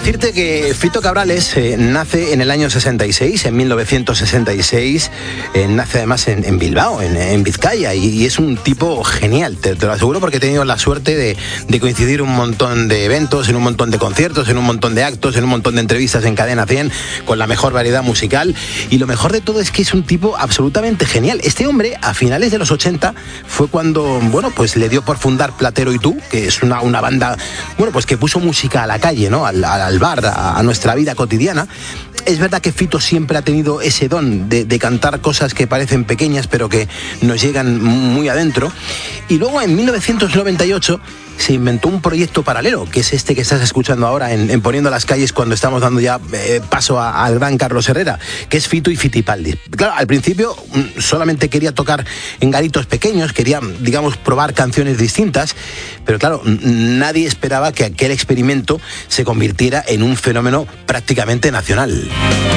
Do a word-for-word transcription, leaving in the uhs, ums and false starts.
decirte que Fito Cabrales eh, nace en el año sesenta y seis, en mil novecientos sesenta y seis, eh, nace además en, en Bilbao, en, en Vizcaya, y, y es un tipo genial, te, te lo aseguro, porque he tenido la suerte de, de coincidir un montón de eventos, en un montón de conciertos, en un montón de actos, en un montón de entrevistas en Cadena cien, con la mejor variedad musical, y lo mejor de todo es que es un tipo absolutamente genial. Este hombre, a finales de los ochenta, fue cuando, bueno, pues le dio por fundar Platero y Tú, que es una, una banda, bueno, pues que puso música a la calle, ¿no? Al, al bar, a, a nuestra vida cotidiana. Es verdad que Fito siempre ha tenido ese don de, de cantar cosas que parecen pequeñas, pero que nos llegan muy adentro. Y luego, en mil novecientos noventa y ocho, se inventó un proyecto paralelo, que es este que estás escuchando ahora en, en Poniendo las Calles, cuando estamos dando ya eh, paso a, al gran Carlos Herrera, que es Fito y Fitipaldi. Claro, al principio solamente quería tocar en garitos pequeños, quería, digamos, probar canciones distintas, pero claro, nadie esperaba que aquel experimento se convirtiera en un fenómeno prácticamente nacional.